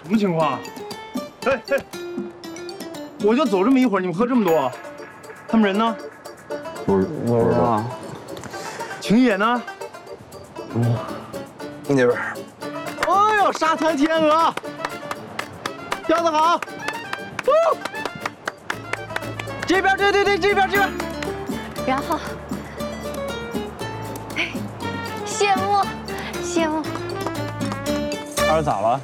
什么情况？哎哎，我就走这么一会儿，你们喝这么多，他们人呢？ 不知道。 晴野呢？ 那边。 哎呦，沙滩天鹅，钓得好！这边，对，这边。 然后，羡慕。 二咋了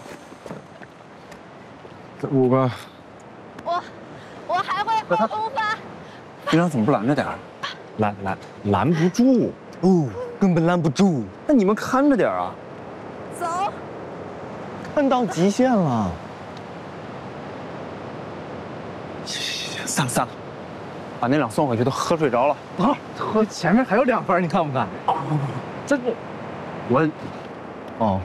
？5个。 我还会后空翻。 队长怎么不拦着点儿？ 拦不住，根本拦不住。那你们看着点啊！ 走。 看到极限了。 散了，把那俩送回去，都喝睡着了。 啊，喝前面还有2分，你看不看？这我，哦。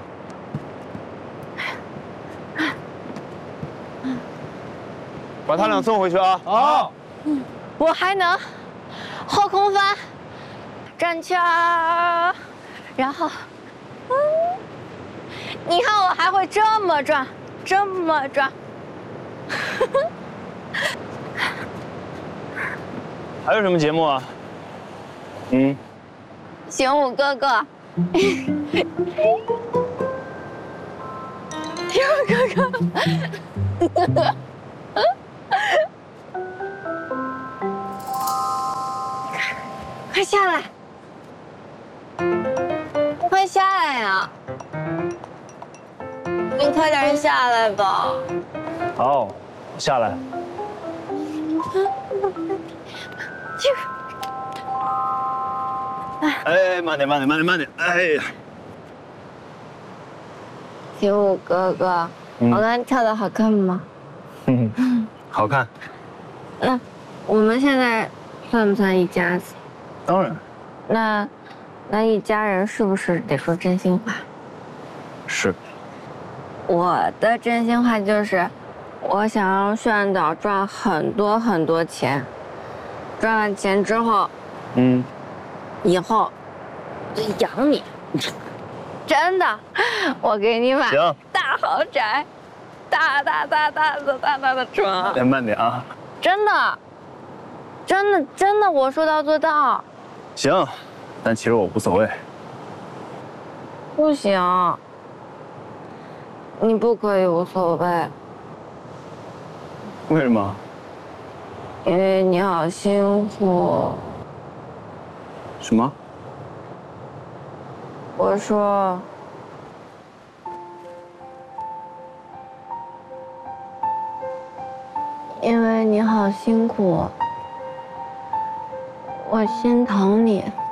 把他俩送回去啊！ 好。 我还能后空翻，转圈儿，然后，你看我还会这么转。 还有什么节目啊？ 玄武哥哥，玄武哥哥。快下来！快下来呀！你快点下来吧。 好，下来。哎，慢点！哎呀， 玄武哥哥，我刚才跳的好看吗？ 好看。 那我们现在算不算一家子？ 当然。 那一家人是不是得说真心话？ 是。 我的真心话就是，我想让炫导赚很多钱，赚完钱之后，以后我就养你，真的，我给你买大豪宅，大的床。 慢点啊。 真的，我说到做到。 行，但其实我无所谓。 不行，你不可以无所谓。 为什么？ 因为你好辛苦。 什么？ 我说，因为你好辛苦，我心疼你。